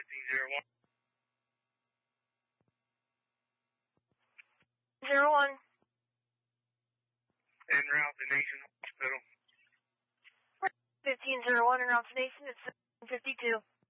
1501. 01. En route to Nation Hospital. 1501 en route to Nation, it's 752.